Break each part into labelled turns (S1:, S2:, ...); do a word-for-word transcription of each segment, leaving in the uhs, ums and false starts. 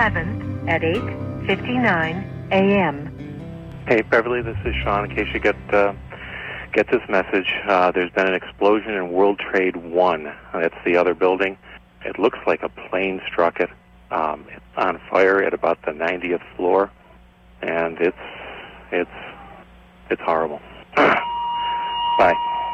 S1: eleventh at eight fifty-nine a.m.
S2: Hey, Beverly, this is Sean. In case you get uh, get this message, uh, there's been an explosion in World Trade One. That's the other building. It looks like a plane struck it. Um, it's on fire at about the ninetieth floor, and it's it's it's horrible. Bye.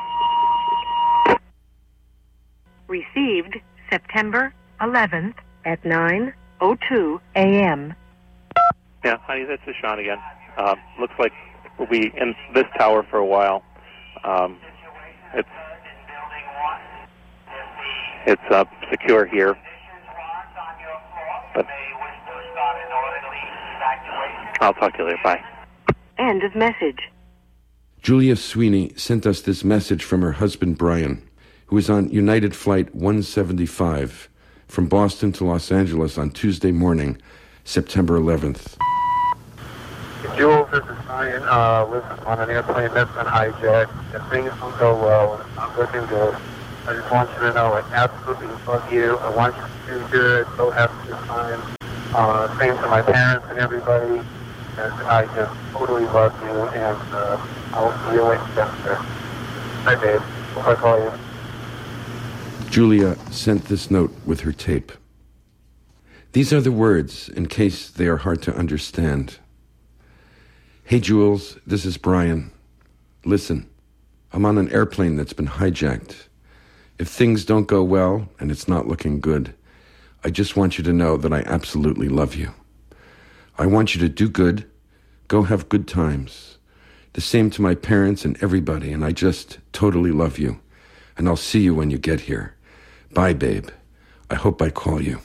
S1: Received September eleventh at nine oh two a.m.
S2: Yeah, honey, this is Sean again. Uh, looks like we'll be in this tower for a while. Um, it's it's uh, secure here, but I'll talk to you later. Bye.
S1: End of message.
S3: Julia Sweeney sent us this message from her husband, Brian, who was on United Flight one seventy-five from Boston to Los Angeles on Tuesday morning, September eleventh.
S4: Jules, this is Brian. Uh, lives on an airplane that's been hijacked. If things don't go well, it's not looking good. I just want you to know I absolutely love you. I want you to do good. Go have a good time. Uh, same to my parents and everybody. And I just totally love you, and uh, I'll see you later. Bye, babe. I'll call you.
S3: Julia sent this note with her tape. These are the words, in case they are hard to understand. Hey, Jules, this is Brian. Listen, I'm on an airplane that's been hijacked. If things don't go well, and it's not looking good, I just want you to know that I absolutely love you. I want you to do good, go have good times. The same to my parents and everybody, and I just totally love you. And I'll see you when you get here. Bye, babe. I hope I call you.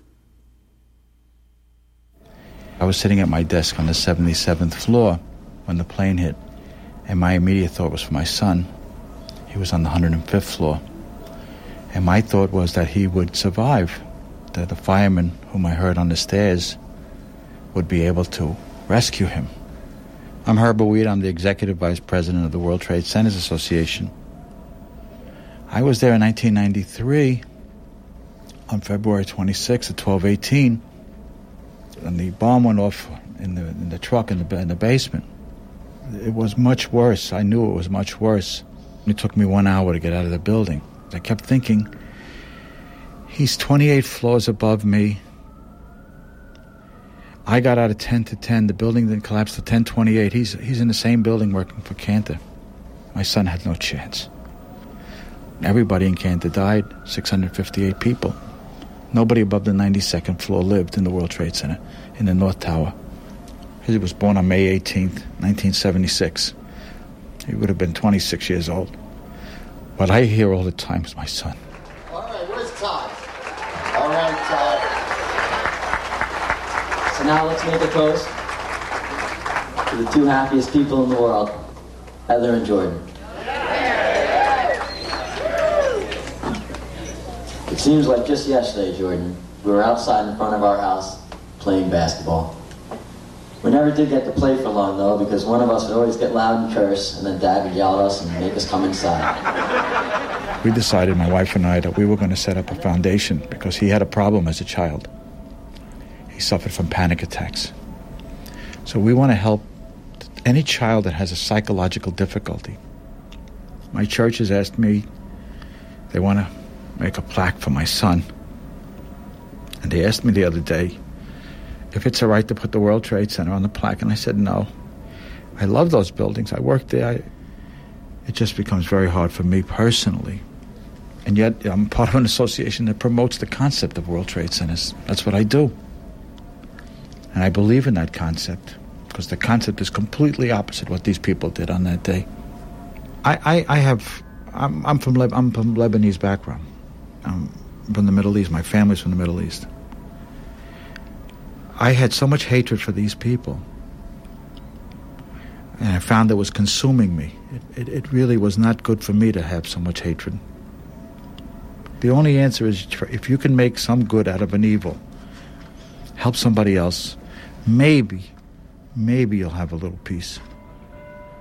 S5: I was sitting at my desk on the seventy-seventh floor when the plane hit, and my immediate thought was for my son. He was on the one hundred fifth floor. And my thought was that he would survive, that the fireman whom I heard on the stairs would be able to rescue him. I'm Herbert Weed. I'm the Executive Vice President of the World Trade Centers Association. I was there in nineteen ninety-three on February twenty-sixth at twelve eighteen, and the bomb went off in the in the truck in the in the basement. It was much worse. I knew it was much worse. It took me one hour to get out of the building. I kept thinking, he's twenty-eight floors above me. I got out at ten to ten. The building then collapsed to ten twenty-eight. He's he's in the same building working for Cantor. My son had no chance. Everybody in Cantor died, six hundred fifty-eight people. Nobody above the ninety-second floor lived in the World Trade Center, in the North Tower. He was born on May eighteenth, nineteen seventy-six. He would have been twenty-six years old. What I hear all the time is my son.
S6: All right, where's Todd? All right, Todd. So now let's make a toast to the two happiest people in the world, Heather and Jordan. It seems like just yesterday, Jordan, we were outside in front of our house playing basketball. We never did get to play for long, though, because one of us would always get loud and curse, and then Dad would yell at us and make us come inside.
S5: We decided, my wife and I, that we were going to set up a foundation because he had a problem as a child. He suffered from panic attacks. So we want to help any child that has a psychological difficulty. My church has asked me, they want to make a plaque for my son. And they asked me the other day if it's all right to put the World Trade Center on the plaque, and I said no. I love those buildings. I worked there. I, it just becomes very hard for me personally. And yet I'm part of an association that promotes the concept of World Trade Centers. That's what I do. And I believe in that concept because the concept is completely opposite what these people did on that day. I, I, I have, I'm, I'm, from Le- I'm from Lebanese background. I'm from the Middle East. My family's from the Middle East. I had so much hatred for these people. And I found it was consuming me. It, it, it really was not good for me to have so much hatred. The only answer is if you can make some good out of an evil, help somebody else, maybe, maybe you'll have a little peace.